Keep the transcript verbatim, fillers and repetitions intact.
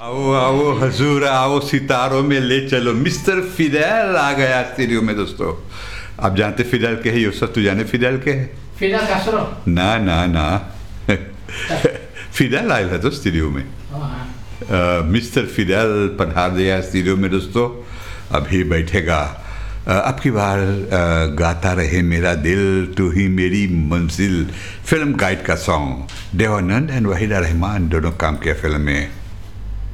आओ आओ हजूर आओ सितारों में ले चलो, मिस्टर फिडेल आ गया स्टूडियो में दोस्तों। आप जानते फिडेल के है यूसुफ? तू जाने फिडेल के है? फिडेल कास्ट्रो? ना ना ना फिडेल आया था स्टूडियो में। आ, मिस्टर फिडेल पधार दिया स्टूडियो में दोस्तों। अभी बैठेगा। अब की बार आ, गाता रहे मेरा दिल तू ही मेरी मंजिल, फिल्म गाइड का सॉन्ग। देवानंद एंड वहीदा रहमान दोनों काम किया फिल्म में।